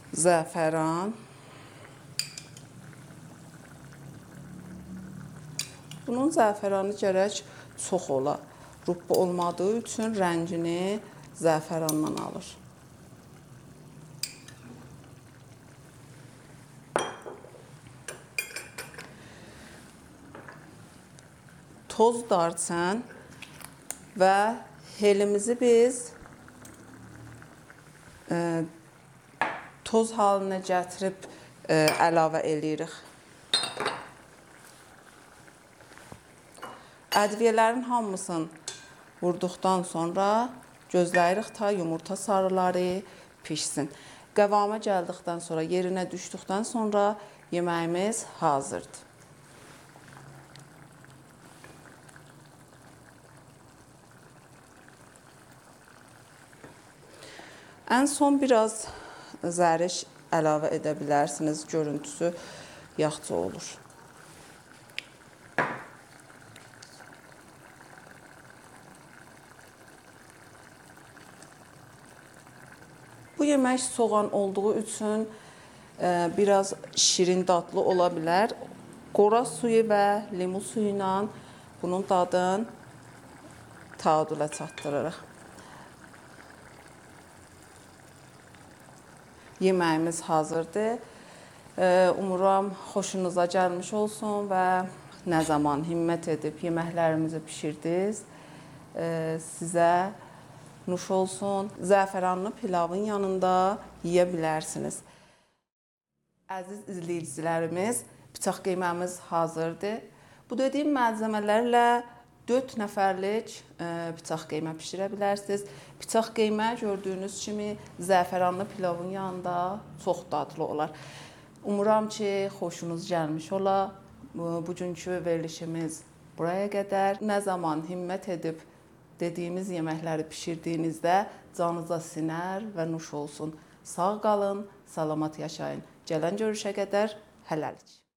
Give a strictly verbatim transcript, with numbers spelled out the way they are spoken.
zəfəran. Bunun zəfəranı gərək çox ola. Rupbu olmadığı üçün rəngini zəfərandan alır. Toz darçən və helimizi biz e, toz halına gətirib e, əlavə edirik. Ədviyyələrin hamısını vurduqdan sonra gözləyirik ta yumurta sarıları pişsin. Qəvama gəldikdən sonra, yerinə düşdükdən sonra yeməyimiz hazırdır. Ən son biraz zəriş əlavə edə bilərsiniz. Görüntüsü yaxşı olur. Bu yemək soğan olduğu üçün e, biraz şirin dadlı ola bilər. Qora suyu və limon suyu ilə bunun dadını təadülə çatdırırıq. Yeməyimiz hazırdır. E, umuram xoşunuza gəlmiş olsun və nə zaman himmət edib yeməklərimizi pişirdiniz, e, sizə nuş olsun. Zəfəranlı pilavın yanında yeyə bilərsiniz. Əziz izləyicilərimiz, bıçaq qiyməmiz hazırdır. Bu dediyim malzəmələrlə dörd nəfərlik bıçaq qeymə pişirə bilərsiniz. Bıçaq qeymə gördüyünüz kimi zəfəranlı pilavın yanında çox dadlı olar. Umuram ki, xoşunuz gəlmiş ola. Bugünkü verilişimiz buraya qədər. Nə zaman himmət edib dediyimiz yeməkləri pişirdiyinizdə canınıza sinər və nuş olsun. Sağ qalın, salamat yaşayın. Gələn görüşə qədər hələlik.